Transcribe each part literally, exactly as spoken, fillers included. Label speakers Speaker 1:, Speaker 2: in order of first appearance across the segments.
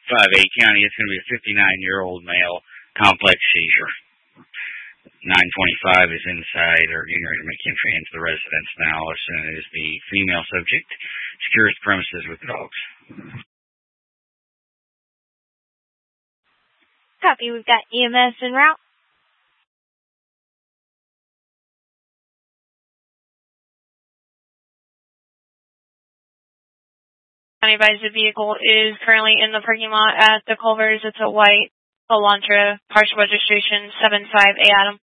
Speaker 1: five A County. It's going to be a fifty-nine-year-old male, complex seizure. nine twenty-five is inside or getting ready to make entry into the residence now as soon as the female subject secures the premises with the dogs.
Speaker 2: Copy. We've got E M S en route. I advise the vehicle is currently in the parking lot at the Culvers. It's a white Elantra, partial registration seven five A Adam.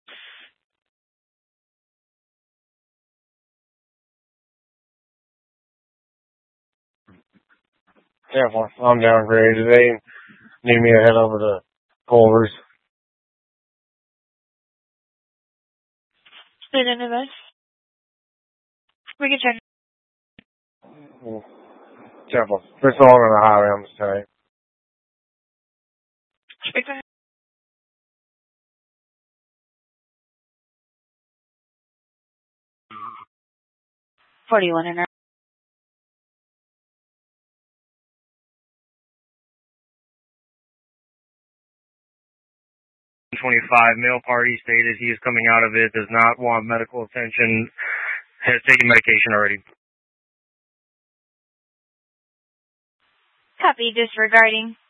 Speaker 3: Careful, I'm downgraded. They need me to head over to Culvers.
Speaker 2: Split into this. We can check.
Speaker 3: Mm. Careful. It's all on the highway, I'm just telling you.
Speaker 2: Speak to him. forty-one in
Speaker 3: twenty-five, male party stated he is coming out of it, does not want medical attention, has taken medication already.
Speaker 2: Copy, disregarding.